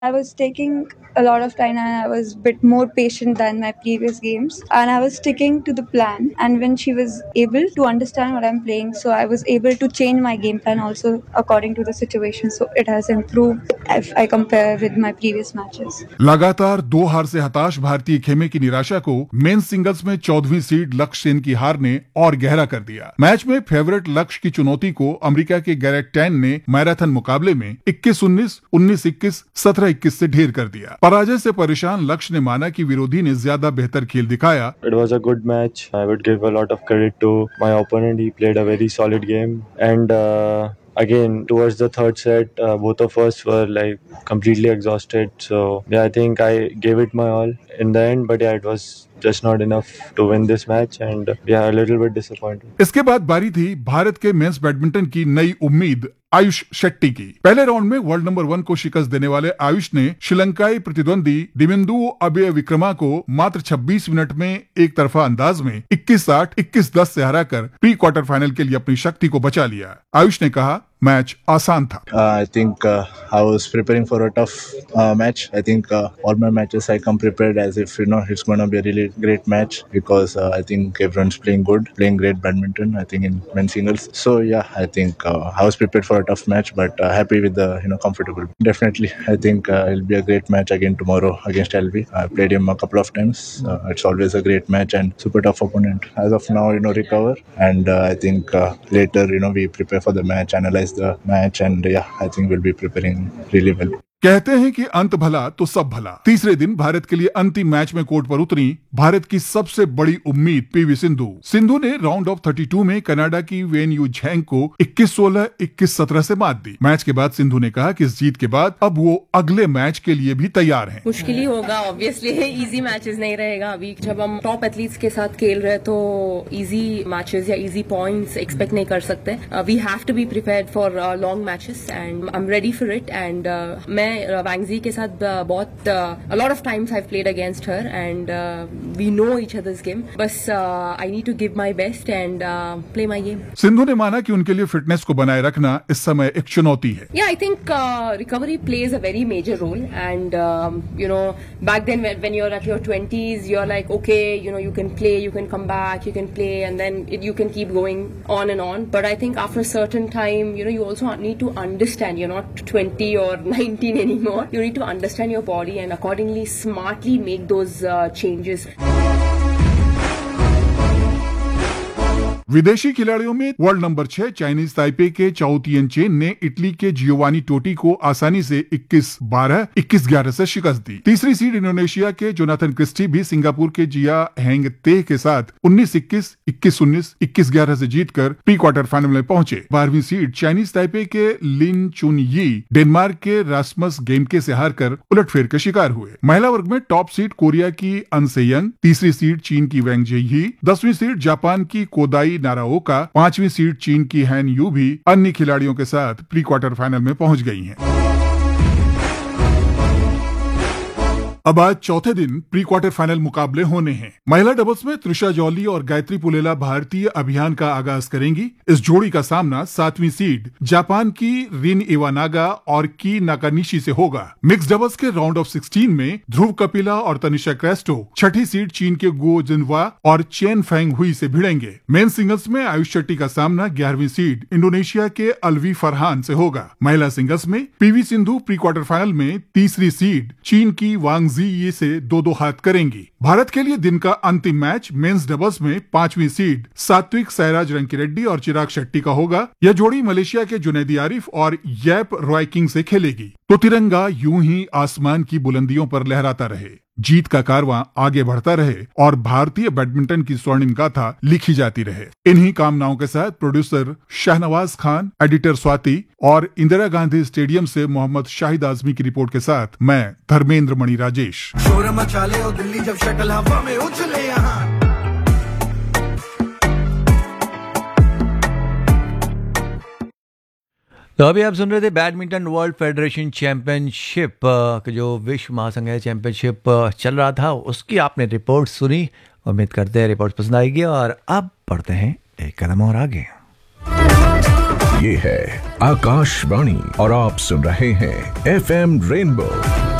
I was taking a lot of time and I was a bit more patient than my previous games and I was sticking to the plan, and when she was able to understand what I'm playing, so I was able to change my game plan also according to the situation, so it has improved if I compare with my previous matches. लगातार 2 हार से हताश भारतीय खेमे की निराशा को men's singles में 14वीं सीड लक्ष्य सेन की हार ने और गहरा कर दिया। मैच में फेवरेट लक्ष्य की चुनौती को अमेरिका के गैरेट टैन ने मैराथन मुकाबले में 21-19, 19-21, 17-21 से ढेर कर दिया। पराजय से परेशान लक्ष्य ने माना कि विरोधी ने ज्यादा बेहतर खेल दिखाया। It was a good match. I would give a lot of credit to my opponent. He played a very solid game, and again towards the third set, both of us were like completely exhausted. So yeah, I think I gave it my all in the end, but yeah, it was just not enough to win this match, and yeah, a little bit disappointed. इसके बाद बारी थी भारत के mains badminton की नई उम्मीद आयुष शेट्टी की। पहले राउंड में वर्ल्ड नंबर 1 को शिकस्त देने वाले आयुष ने श्रीलंकाई प्रतिद्वंदी दिमिंदु अबे विक्रमा को मात्र 26 मिनट में एक तरफा अंदाज में 21-8, 21-10 से हराकर प्री क्वार्टर फाइनल के लिए अपनी शक्ति को बचा लिया। आयुष ने कहा, मैच आसान था। I think I was preparing for a tough match. I think all my matches I come prepared as if it's going to be a really great match because I think everyone's playing good, playing great badminton. I think in men's singles. So yeah, I think I was prepared for a tough match, but happy with the comfortable. Definitely, I think it'll be a great match again tomorrow against LV. I played him a couple of times. It's always a great match and super tough opponent. As of now, recover, and I think later we prepare for the match, analyze the match, and yeah, I think we'll be preparing really well. कहते हैं कि अंत भला तो सब भला। तीसरे दिन भारत के लिए अंतिम मैच में कोर्ट पर उतरी भारत की सबसे बड़ी उम्मीद पीवी सिंधु। सिंधु ने राउंड ऑफ 32 में कनाडा की वेन यू झैंग को 21-16, 21-17 से मात दी। मैच के बाद सिंधु ने कहा कि इस जीत के बाद अब वो अगले मैच के लिए भी तैयार हैं। मुश्किल ही होगा, ऑब्वियसली इजी मैचेस नहीं रहेगा। अभी जब हम टॉप एथलीट्स के साथ खेल रहे तो इजी मैचेस या इजी पॉइंट्स एक्सपेक्ट नहीं कर सकते। We have to be prepared for long matches and I am ready for it. And मैं वांगजी के साथ बहुत a lot of times I've played against her and we know each other's game. बस I need to give my best and play my game. Sindhu ने माना कि उनके लिए फिटनेस को बनाए रखना इस समय एक चुनौती है। Yeah, I think recovery plays a very major role, and back then when you're at your 20s, you're like, okay, you can play, you can come back, you can play, and then you can keep going on and on. But I think after a certain time, you also need to understand you're not 20 or 19 anymore. You need to understand your body and accordingly smartly make those changes. विदेशी खिलाड़ियों में world number 6 Chinese Taipei के चाओ Tien chain ने Italy के Giovanni टोटी को आसानी से 21-12, 21-11 से शिकस्त दी। तीसरी सीड इंडोनेशिया के जोनाथन क्रिस्टी भी सिंगापुर के जिया हैंग तेह के साथ 19-21, 21-19, 21-11 से जीतकर प्री क्वार्टर फाइनल में पहुंचे। 12वीं सीड चाइनीज ताइपे के लिन चुन यी डेनमार्क के रास्मस गेमके से हारकर उलटफेर के शिकार हुए। महिला वर्ग में टॉप सीड कोरिया की अनसेयंग, तीसरी सीड चीन की वैंग जेही, 10वीं सीड जापान की कोदाई नाराओका, 5वीं सीड चीन की हैन यू भी अन्य खिलाड़ियों के साथ प्री क्वार्टर फाइनल में पहुंच गई हैं। अब आज चौथे दिन प्री क्वार्टर फाइनल मुकाबले होने हैं। महिला डबल्स में त्रिशा जॉली और गायत्री पुलेला भारतीय अभियान का आगाज करेंगी। इस जोड़ी का सामना 7वीं सीड जापान की रिन इवानागा और की नाकानिशी से होगा। मिक्स डबल्स के राउंड ऑफ 16 में ध्रुव कपिला और तनिषा क्रेस्टो 6ठी सीड चीन के गो जिनवा और चेन फेंग हुई से भिड़ेंगे। मेन सिंगल्स में आयुष शेट्टी का सामना 11वीं सीड इंडोनेशिया के अलवी फरहान से होगा। महिला सिंगल्स में PV Sindhu pre quarter final में तीसरी सीड चीन की वांग जी से 2-2 हाथ करेंगी। भारत के लिए दिन का अंतिम मैच मेंस डबल्स में 5वीं सीड सात्विक साईराज रंकीरेड्डी और चिराग शेट्टी का होगा। यह जोड़ी मलेशिया के जुनैदी आरिफ और यैप रॉयकिंग से खेलेगी। तो तिरंगा यूं ही आसमान की बुलंदियों पर लहराता रहे, जीत का कारवां आगे बढ़ता रहे और भारतीय बैडमिंटन की स्वर्णिम गाथा लिखी जाती रहे। इन्हीं कामनाओं के साथ प्रोड्यूसर शाहनवाज खान, एडिटर स्वाति और इंदिरा गांधी स्टेडियम से मोहम्मद शाहिद आजमी की रिपोर्ट के साथ मैं धर्मेंद्र मणि राजेश। शोर मचा ले ओ दिल्ली जब शटल हवा में उछले यहाँ। तो अभी आप सुन रहे थे बैडमिंटन वर्ल्ड फेडरेशन चैंपियनशिप, जो विश्व महासंघ है चैंपियनशिप चल रहा था, उसकी आपने रिपोर्ट सुनी। उम्मीद करते हैं रिपोर्ट पसंद आएगी और अब बढ़ते हैं एक कदम और आगे। ये है आकाशवाणी और आप सुन रहे हैं FM रेनबो।